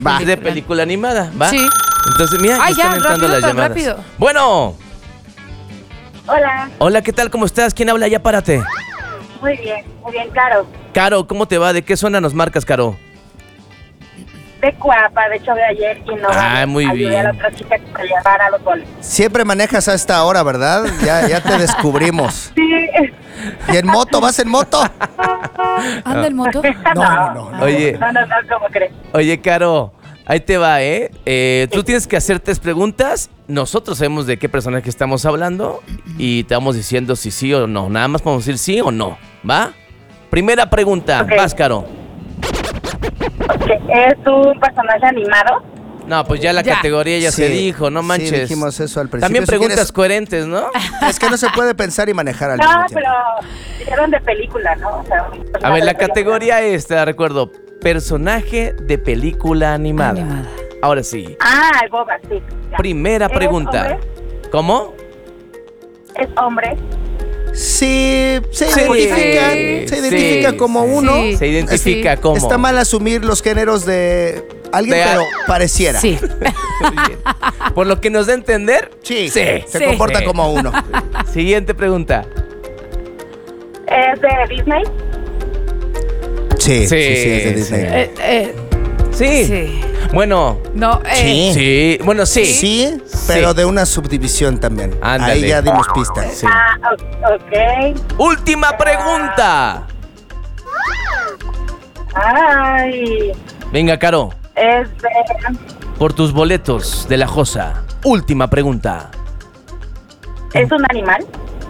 Va. Es de película animada, ¿va? Sí. Entonces, mira, ya están entrando las llamadas. Rápido. Bueno. Hola. Hola, ¿qué tal? ¿Cómo estás? ¿Quién habla? Ya párate. Muy bien, Caro. Caro, ¿cómo te va? ¿De qué zona nos marcas, Caro? De Cuapa, de hecho de ayer y no. Muy ayudé bien. a la otra chica que se llevara los goles. Siempre manejas a esta hora, ¿verdad? Ya te descubrimos. Sí. ¿Y en moto? ¿Vas en moto? ¿Anda el moto? No. Oye, No, ¿cómo crees? oye, Caro, ahí te va, ¿eh? Tú tienes que hacer 3 preguntas. Nosotros sabemos de qué personaje estamos hablando y te vamos diciendo si sí o no. Nada más podemos decir sí o no, ¿va? Primera pregunta, Ok. vas, Caro. ¿Es un personaje animado? No, pues ya la Ya. categoría ya Sí, se dijo, no manches. Sí, dijimos eso al principio. También Si preguntas quieres- coherentes, ¿no? Es que no se puede pensar y manejar al No, mismo tiempo. pero dijeron de película, ¿no? O sea, un A personaje ver, la de película. categoría es, te la recuerdo, personaje de película animada. Animada. Ahora sí, Ah, el Boba, sí. ya. primera ¿Es pregunta. hombre? ¿Cómo? ¿Es hombre? Sí, se Sí, identifica sí, como sí. uno. Sí. Se identifica como. Está mal asumir los géneros de alguien, De- pero pareciera. Sí. Muy bien. Por lo que nos da a entender. Sí, Sí. se Sí. comporta Sí. como uno. Siguiente pregunta. ¿Es de Disney? Sí, Sí, es de Disney. Sí. Sí. Bueno, No, Sí. sí. Bueno, sí. Sí, pero de una subdivisión también. Ándale. Ahí ya dimos pistas. Sí. Ah, ok. Última pregunta. Ay, Venga, Caro, es de... por tus boletos de la Josa. Última pregunta. ¿Es un animal?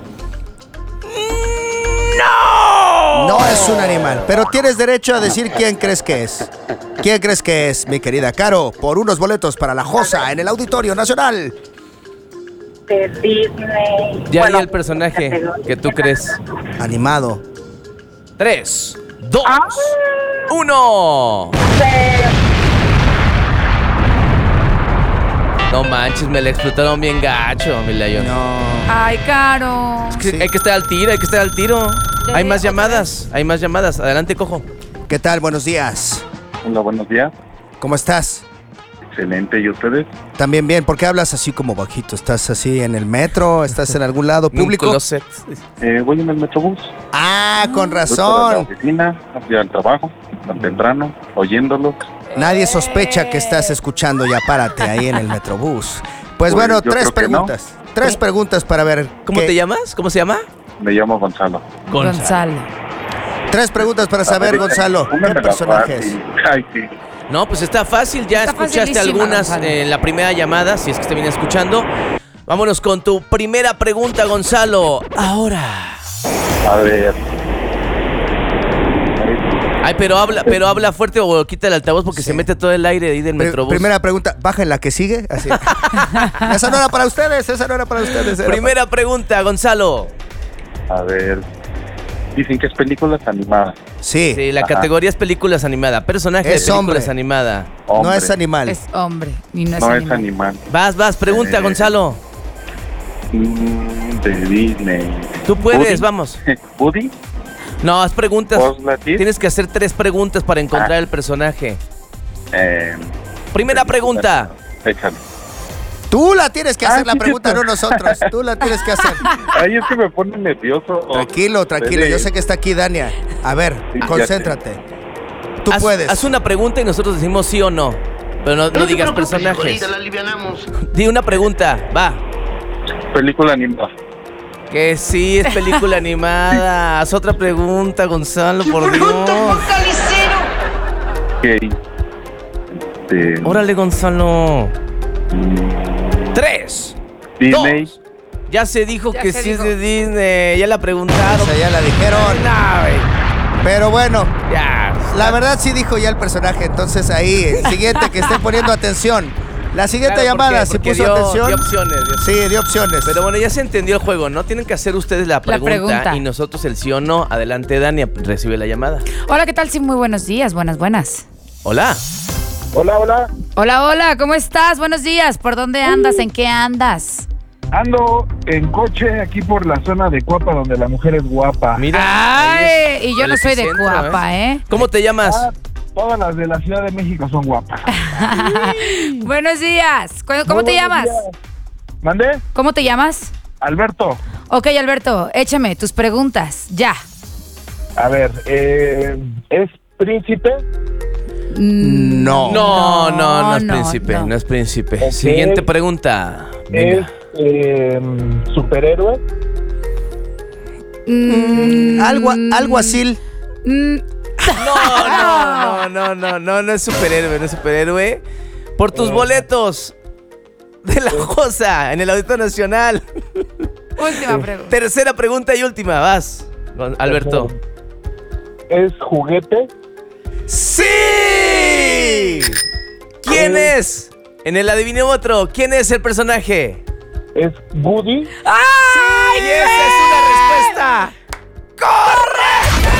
No es un animal, pero tienes derecho a decir quién crees que es. ¿Quién crees que es, mi querida Caro? Por unos boletos para la Josa en el Auditorio Nacional. De Disney. Ya Bueno, di el personaje categoría. que tú crees. Animado. 3, 2, Ah. 1. de- No manches, me la explotaron bien gacho, mi Layo. No. Ay, Caro. Es que Sí. hay que estar al tiro, hay que estar al tiro. Ya Hay vi, más otra llamadas, hay más llamadas. Adelante, Cojo. ¿Qué tal? Buenos días. Hola, buenos días. ¿Cómo estás? Excelente, ¿y ustedes? También bien. ¿Por qué hablas así como bajito? ¿Estás así en el metro? ¿Estás en algún lado En un público? closet. Voy en el Metrobús. Ah, con Voy para la razón. oficina, voy al trabajo, tan temprano, oyéndolos. Nadie sospecha que estás escuchando Ya Párate ahí en el Metrobús. Pues Pues bueno, yo 3 creo que no. preguntas. 3 preguntas para ver. ¿Cómo qué- te llamas? ¿Cómo se llama? Me llamo Gonzalo. Gonzalo. 3 preguntas para saber, Gonzalo, Una ¿qué me la personaje es? fácil. Ay, sí. No, pues está fácil. Ya Está escuchaste facilísima, algunas Gonzalo. en la primera llamada, si es que te viene escuchando. Vámonos con tu primera pregunta, Gonzalo. Ahora. A ver. Ay, pero habla fuerte o quita el altavoz porque se mete todo el aire ahí del Metrobús. Primera pregunta, baja en la que sigue. Así. Esa no era para ustedes, esa no era para ustedes. era Primera pregunta, Gonzalo. A ver. Dicen que es películas animadas. para- Sí, Sí, la Ajá. categoría es películas animada. Personaje de Es películas hombre. animada. no Hombre, es animal. Es hombre y no es no animal. es animal. Vas, pregunta, Gonzalo. De Disney. Tú puedes, Woody. vamos. ¿Woody? No, haz preguntas. Buzz Lightyear. Tienes que hacer 3 preguntas para encontrar Ah. el personaje. Eh, Primera pregunta. Échale. Tú la tienes que hacer la sí, pregunta, cierto. no nosotros. Tú la tienes que hacer. Ay, es que me pone nervioso. Tranquilo, tranquilo. Yo sé que está aquí Dania. A ver, Sí, ya concéntrate. Tú Haz, puedes. haz una pregunta y nosotros decimos sí o no. Pero no digas personajes. Di una pregunta, va. Película animada. Que sí, es película animada. Haz otra pregunta, Gonzalo, por Dios. Ok. Órale, Gonzalo. 3, Disney. 2. Ya se dijo Ya que se sí dijo. es de Disney. Ya la preguntaron. Esa ya la dijeron. No, güey. Pero bueno, Ya. la verdad sí dijo ya el personaje. Entonces ahí, el siguiente que estén poniendo atención. La siguiente Claro, llamada, porque si puso dio atención. opciones. Sí, dio opciones. Pero bueno, ya se entendió el juego, ¿no? Tienen que hacer ustedes la pregunta, y nosotros el sí o no. Adelante, Dani, recibe la llamada. Hola, ¿qué tal? Sí, muy buenos días. Buenas. Hola. Hola, hola. Hola, ¿cómo estás? Buenos días. ¿Por dónde andas? ¿En qué andas? Ando en coche aquí por la zona de Cuapa donde la mujer es guapa. Mira. ahí Ay, es y yo el no soy de epicentro, Cuapa, ¿eh? ¿Cómo te llamas? Todas las de la Ciudad de México son guapas. Buenos días. ¿Cómo te llamas? ¿Mandé? ¿Cómo te llamas? Alberto. Ok, Alberto, échame tus preguntas. Ya. A ver, ¿es príncipe? No. No es no, príncipe, no. no es príncipe. Ok. Siguiente pregunta. Venga. ¿Es superhéroe? Algo así. No es superhéroe, no es superhéroe. Por tus boletos de la Josa en el Auditorio Nacional. Última pregunta. Tercera pregunta y última, vas, Alberto. ¿Es juguete? ¡Sí! ¿Quién es? En el adivinómetro, ¿quién es el personaje? ¿Es Woody? ¡Ay! ¡Y esa es una respuesta correcta!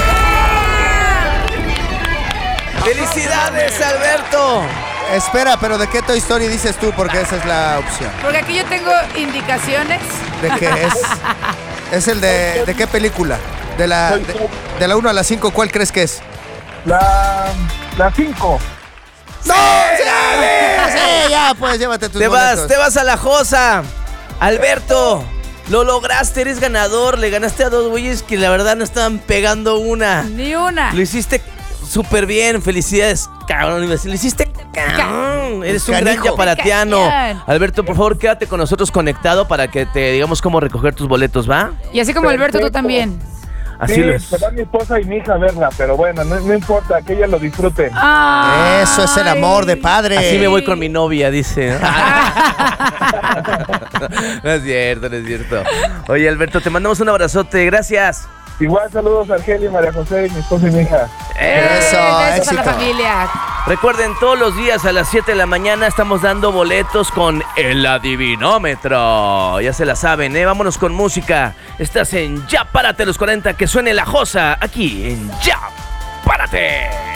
¡Felicidades, Alberto! Espera, pero ¿de qué Toy Story dices tú? Porque esa es la opción. Porque aquí yo tengo indicaciones. ¿De qué es? ¿Es el de qué película? De la 1 a la 5, ¿cuál crees que es? La 5. ¡No! ¡Sí! Ya, pues llévate tus boletos. Te vas a la Josa. Alberto, lo lograste, eres ganador. Le ganaste a dos güeyes que la verdad no estaban pegando una. Ni una. Lo hiciste súper bien. Felicidades, cabrón. Lo hiciste cabrón. Eres un gran Canijo. yaparatiano. Cañón. Alberto, por favor, quédate con nosotros conectado para que te digamos cómo recoger tus boletos, ¿va? Y así como Alberto, tú Perfecto. también. Así Sí, lo es. se va mi esposa y mi hija a verla, pero bueno, no importa, que ella lo disfrute. Eso es el amor de padre. Así me voy con mi novia, dice. No es cierto, no es cierto. Oye, Alberto, te mandamos un abrazote. Gracias. Igual saludos a Argelia, María José, mi esposa y mi hija. Eso, Besos a la éxito. familia. Recuerden, todos los días a las 7 de la mañana estamos dando boletos con el adivinómetro. Ya se la saben, ¿eh? Vámonos con música. Estás en Ya Párate los 40, que suene la Josa aquí en Ya Párate.